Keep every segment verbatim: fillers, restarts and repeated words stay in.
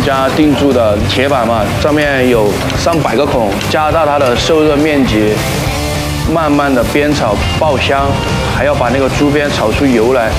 家定铸的铁板嘛，上面有上百个孔，加大它的受热面积，慢慢的煸炒爆香，还要把那个猪鞭炒出油来。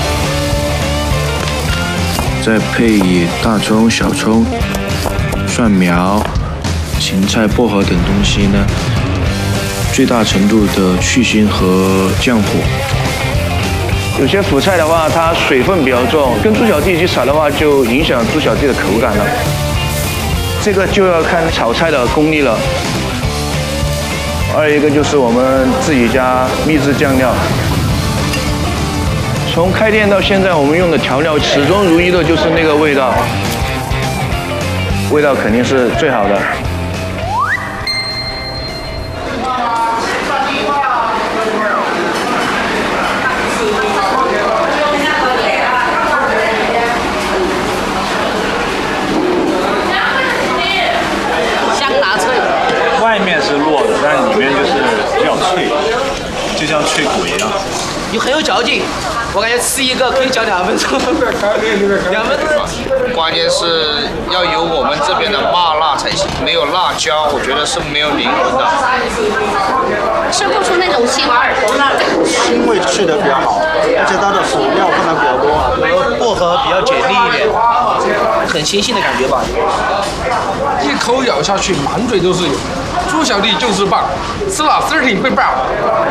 再配以大葱、小葱、蒜苗、芹菜、薄荷等东西呢，最大程度的去腥和降火。 有些辅菜的话，它水分比较重，跟猪小弟一起炒的话，就影响猪小弟的口感了。这个就要看炒菜的功力了。二一个就是我们自己家秘制酱料。从开店到现在，我们用的调料始终如一的就是那个味道，味道肯定是最好的。 香辣脆， 外面是糯的，但是里面就是比较脆，就像脆骨一样。 又很有嚼劲。我感觉吃一个可以嚼两分钟，两分钟。 关键是要有我们这边的麻辣才行，没有辣椒，我觉得是没有灵魂的。 吃不出那种腥味儿。 腥味去的比较好，而且它的辅料放的比较多， 薄荷比较解腻一点，很清新的感觉吧。 一口咬下去，满嘴都是油。猪小弟就是棒，吃了身体会棒。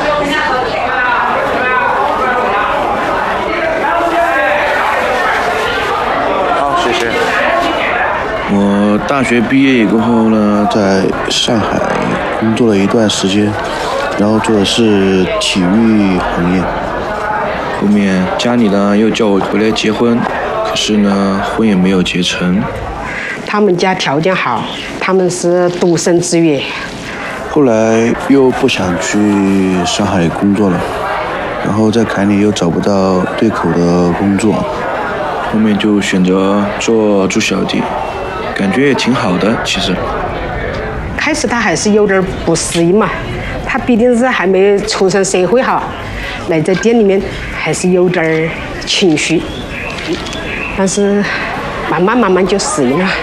谢谢。 我大学毕业以后呢，在上海工作了一段时间，然后做的是体育行业。后面家里呢又叫我回来结婚，可是呢婚也没有结成。 他们家条件好，他们是独生子女。 后来又不想去上海工作了，然后在凯里又找不到对口的工作。后面就选择做猪小弟，感觉也挺好的。其实开始他还是有点不适应嘛，他毕竟是还没出身社会哈，来在店里面还是有点情绪，但是慢慢慢慢就适应了。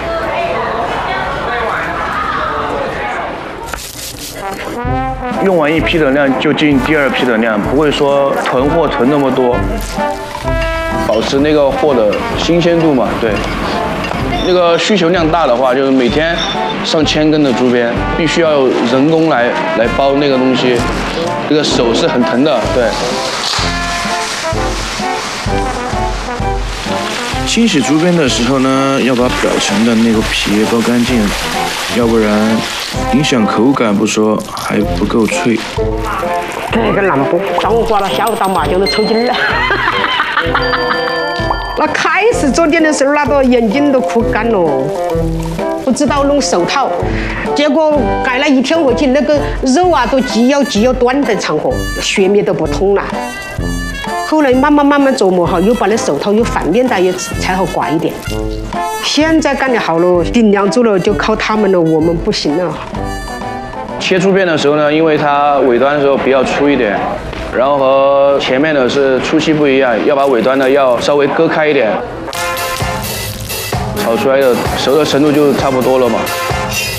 用完一批的量就进第二批的量，不会说囤货囤那么多。保持那个货的新鲜度嘛，对。那个需求量大的话，就是每天上千根的猪鞭，必须要有人工来来包那个东西，这个手是很疼的，对。 清洗猪鞭的时候呢，要把表层的那个皮剥干净，要不然影响口感不说，还不够脆。 这个南部冬瓜了，下午打麻将都抽筋了。那开始做店的时候，那个眼睛都哭干了，不知道弄手套，结果改了一天回去，那个肉啊都急要急要断的场合，血脉都不通了。后来慢慢慢慢琢磨哈，又把那手套又反面戴，也才好刮一点。现在干得好了，顶梁柱了，就靠他们了，我们不行了。 切猪鞭的时候呢，因为它尾端的时候比较粗一点。然后和前面的是粗细不一样，要把尾端的要稍微割开一点，炒出来的熟的程度就差不多了嘛。